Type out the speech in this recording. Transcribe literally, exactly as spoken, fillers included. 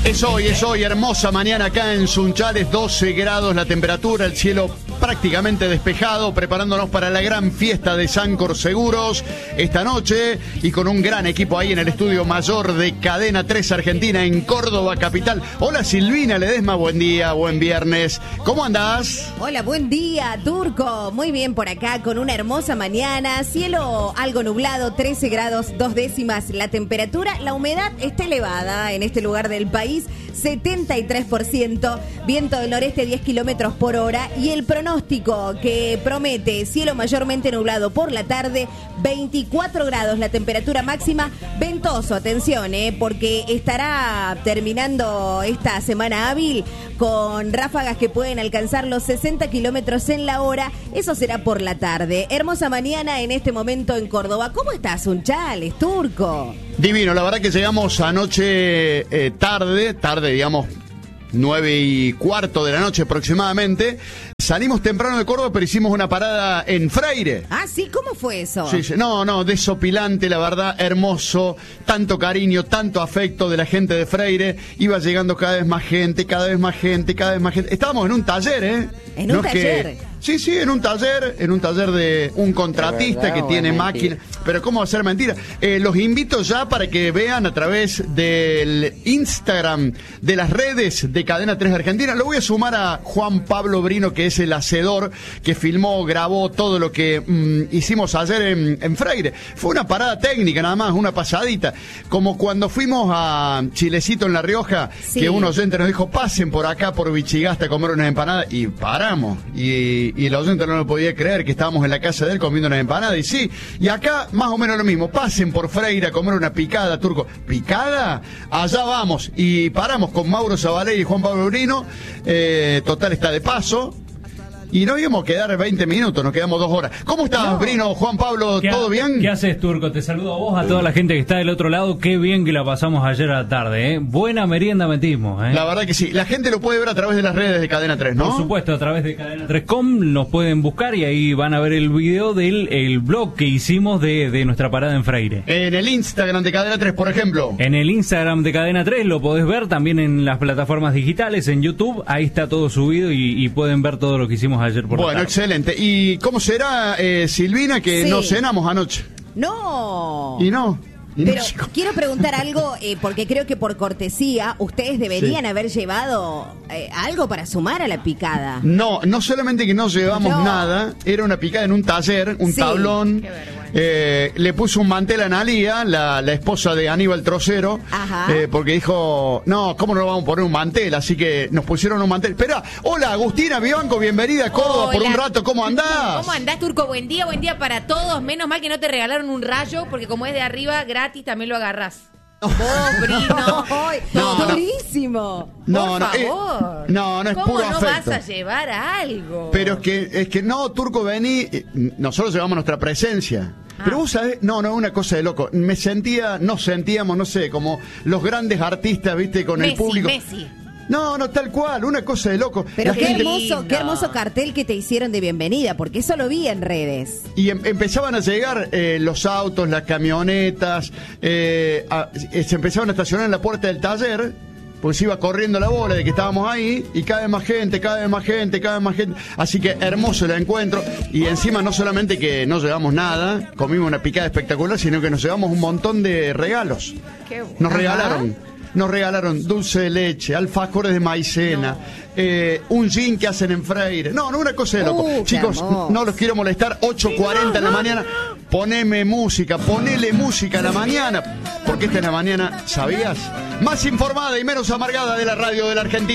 Es hoy, es hoy, hermosa mañana acá en Sunchales, doce grados la temperatura, el cielo prácticamente despejado, preparándonos para la gran fiesta de Sancor Seguros esta noche y con un gran equipo ahí en el estudio mayor de Cadena tres Argentina en Córdoba capital. Hola Silvina Ledesma, buen día, buen viernes. ¿Cómo andás? Hola, buen día, Turco. Muy bien por acá con una hermosa mañana, cielo algo nublado, trece grados, dos décimas la temperatura, la humedad está elevada en este lugar del país, setenta y tres por ciento, viento del noreste diez kilómetros por hora y el pronóstico que promete cielo mayormente nublado por la tarde, veinticuatro grados la temperatura máxima, ventoso, atención, eh, porque estará terminando esta semana hábil con ráfagas que pueden alcanzar los sesenta kilómetros en la hora, eso será por la tarde. Hermosa mañana en este momento en Córdoba. ¿Cómo estás, Sunchales, Turco? Divino, la verdad que llegamos anoche eh, tarde, tarde digamos nueve y cuarto de la noche aproximadamente. Salimos temprano de Córdoba, pero hicimos una parada en Freire. Ah, sí, ¿cómo fue eso? Sí, sí. No, no, desopilante, la verdad, hermoso, tanto cariño, tanto afecto de la gente de Freire. Iba llegando cada vez más gente, cada vez más gente, cada vez más gente. Estábamos en un taller, ¿eh? ¿En un no taller? Que... Sí, sí, en un taller, en un taller de un contratista que tiene máquina. Pero ¿cómo va a ser mentira? Eh, los invito ya para que vean a través del Instagram, de las redes de Cadena tres Argentina. Lo voy a sumar a Juan Pablo Brino, que es el hacedor, que filmó, grabó todo lo que mmm, hicimos ayer en, en Freire. Fue una parada técnica nada más, una pasadita. Como cuando fuimos a Chilecito en La Rioja, sí, que un oyente nos dijo, pasen por acá, por Vichigasta, a comer unas empanadas. Y paramos. Y... y el oyente no lo podía creer que estábamos en la casa de él comiendo una empanada, y sí, y acá más o menos lo mismo, pasen por Freire a comer una picada, Turco, ¿picada? Allá vamos, y paramos con Mauro Zabalé y Juan Pablo Brino, eh, total está de paso, y no íbamos a quedar veinte minutos, nos quedamos dos horas. ¿Cómo estás, no. Brino, Juan Pablo? ¿Todo bien? ¿Qué haces, Turco? Te saludo a vos, a toda la gente que está del otro lado. Qué bien que la pasamos ayer a la tarde, ¿eh? Buena merienda metimos, ¿eh? La verdad que sí. La gente lo puede ver a través de las redes de Cadena tres, ¿no? Por supuesto, a través de Cadena tres punto com nos pueden buscar y ahí van a ver el video del el blog que hicimos de, de nuestra parada en Freire. En el Instagram de Cadena tres, por ejemplo. En el Instagram de Cadena tres lo podés ver, también en las plataformas digitales, en YouTube. Ahí está todo subido y, y pueden ver todo lo que hicimos ayer por bueno, la tarde. Excelente. ¿Y cómo será, eh, Silvina, que sí. no cenamos anoche? No. ¿Y no? ¿Y Pero no? quiero preguntar algo, eh, porque creo que por cortesía ustedes deberían sí. haber llevado eh, algo para sumar a la picada. No, no solamente que no llevamos no. nada, era una picada en un taller, un sí. tablón. Eh, le puso un mantel a Analía, la, la esposa de Aníbal Trocero, eh, porque dijo, no, ¿cómo no vamos a poner un mantel? Así que nos pusieron un mantel. Espera, hola Agustina Vivanco, bienvenida a Córdoba. Hola. Por un rato, ¿cómo andás? ¿Cómo andás, Turco? Buen día, buen día para todos. Menos mal que no te regalaron un rayo, porque como es de arriba, gratis, también lo agarrás. Vos, Brino. No, no, durísimo. No, Por no, favor. Eh, no, no es ¿Cómo puro no afecto. vas a llevar algo? Pero es que, es que no, Turco, vení. Nosotros llevamos nuestra presencia. Ah. Pero vos sabés, no, no, una cosa de loco. Me sentía, nos sentíamos, no sé, como los grandes artistas, viste, con Messi, el público. Messi. No, no, tal cual, una cosa de loco. Pero la qué gente... hermoso, qué hermoso cartel que te hicieron de bienvenida, porque eso lo vi en redes. Y em empezaban a llegar eh, los autos, las camionetas, eh, a, eh, se empezaban a estacionar en la puerta del taller, pues iba corriendo la bola de que estábamos ahí, y cada vez más gente, cada vez más gente, cada vez más gente. Así que hermoso el encuentro, y encima no solamente que no llevamos nada, comimos una picada espectacular, sino que nos llevamos un montón de regalos. Qué bueno. Nos regalaron. Nos regalaron dulce de leche, alfajores de maicena, no. eh, un gin que hacen en Freire. No, no, una cosa de loco. Uh, Chicos, no los quiero molestar. ocho cuarenta en la mañana. Poneme música, ponele música a la mañana. Porque esta es la mañana, ¿sabías? Más informada y menos amargada de la radio de la Argentina.